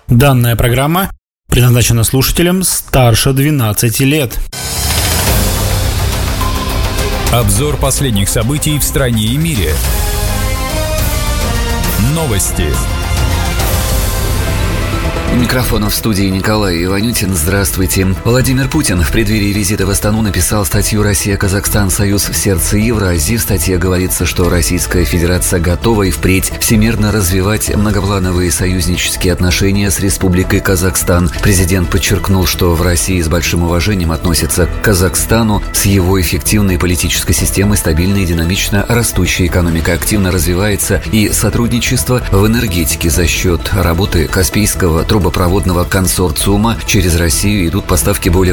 Данная программа предназначена слушателям старше 12 лет. Обзор последних событий в стране и мире. Новости. У микрофона в студии Николай Иванютин. Здравствуйте. Владимир Путин в преддверии визита в Астану написал статью «Россия-Казахстан. Союз в сердце Евразии». В статье говорится, что Российская Федерация готова и впредь всемирно развивать многоплановые союзнические отношения с Республикой Казахстан. Президент подчеркнул, что в России с большим уважением относятся к Казахстану, с его эффективной политической системой, стабильной и динамично растущей экономикой активно развивается и сотрудничество в энергетике за счет работы Каспийского трубопроводного консорциума. Через Россию идут поставки более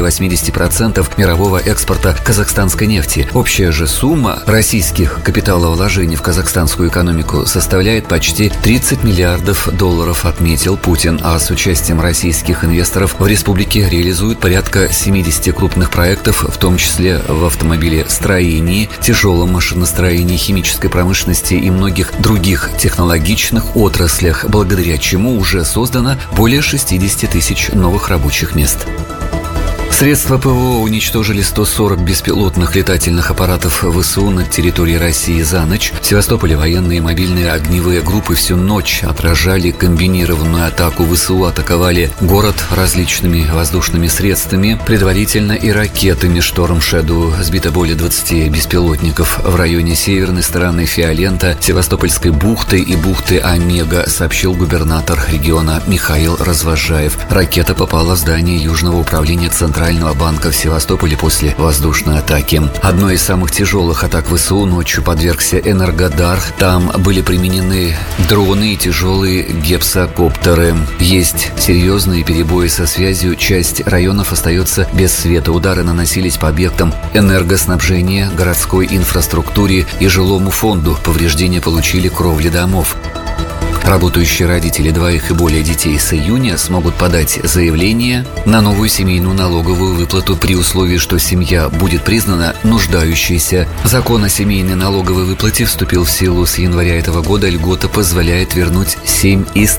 80% мирового экспорта казахстанской нефти. Общая же сумма российских капиталовложений в казахстанскую экономику составляет почти 30 миллиардов долларов, отметил Путин. А с участием российских инвесторов в республике реализуют порядка 70 крупных проектов, в том числе в автомобилестроении, тяжелом машиностроении, химической промышленности и многих других технологичных отраслях, благодаря чему уже создано более 60 тысяч новых рабочих мест. Средства ПВО уничтожили 140 беспилотных летательных аппаратов ВСУ над территорией России за ночь. В Севастополе военные мобильные огневые группы всю ночь отражали комбинированную атаку ВСУ, атаковали город различными воздушными средствами, предварительно и ракетами «Шторм Шэдоу». Сбито более 20 беспилотников в районе северной стороны Фиолента, Севастопольской бухты и бухты Омега, сообщил губернатор региона Михаил Развозжаев. Ракета попала в здание Южного управления Центрального банка в Севастополе после воздушной атаки. Одной из самых тяжелых атак ВСУ ночью подвергся Энергодар. Там были применены дроны и тяжелые гексакоптеры. Есть серьезные перебои со связью. Часть районов остается без света. Удары наносились по объектам энергоснабжения, городской инфраструктуре и жилому фонду. Повреждения получили кровли домов. Работающие родители двоих и более детей с июня смогут подать заявление на новую семейную налоговую выплату при условии, что семья будет признана нуждающейся. Закон о семейной налоговой выплате вступил в силу с января этого года. Льгота позволяет вернуть 7 из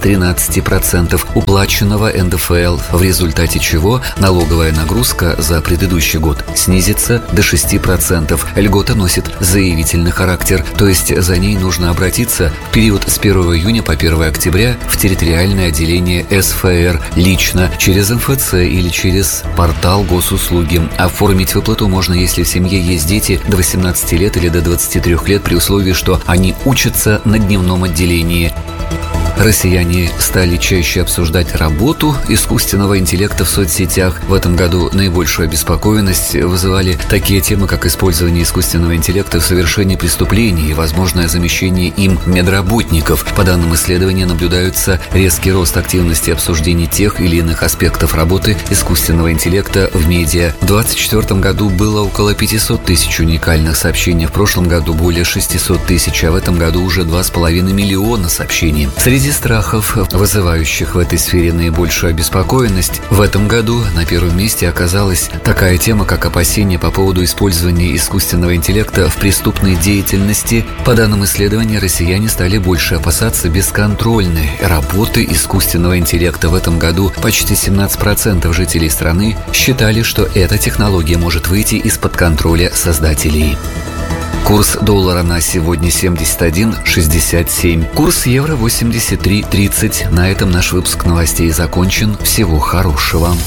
13% уплаченного НДФЛ, в результате чего налоговая нагрузка за предыдущий год снизится до 6%. Льгота носит заявительный характер, то есть за ней нужно обратиться в период с 1 июня по 1 октября в территориальное отделение СФР лично, через МФЦ или через портал госуслуги. Оформить выплату можно, если в семье есть дети до 18 лет или до 23 лет, при условии, что они учатся на дневном отделении. Россияне стали чаще обсуждать работу искусственного интеллекта в соцсетях. В этом году наибольшую обеспокоенность вызывали такие темы, как использование искусственного интеллекта в совершении преступлений и возможное замещение им медработников. По данным исследования, наблюдается резкий рост активности обсуждений тех или иных аспектов работы искусственного интеллекта в медиа. В 2024 году было около 500 тысяч уникальных сообщений, в прошлом году более 600 тысяч, а в этом году уже 2,5 миллиона сообщений. Среди страхов, вызывающих в этой сфере наибольшую обеспокоенность, в этом году на первом месте оказалась такая тема, как опасения по поводу использования искусственного интеллекта в преступной деятельности. По данным исследования, россияне стали больше опасаться бесконтрольной работы искусственного интеллекта. В этом году почти 17% жителей страны считали, что эта технология может выйти из-под контроля создателей. Курс доллара на сегодня 71,67. Курс евро 83,30. На этом наш выпуск новостей закончен. Всего хорошего.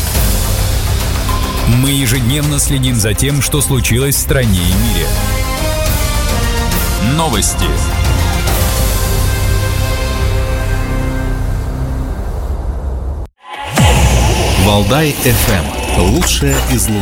Мы ежедневно следим за тем, что случилось в стране и мире. Новости. Валдай FM. Лучшее из лучшего.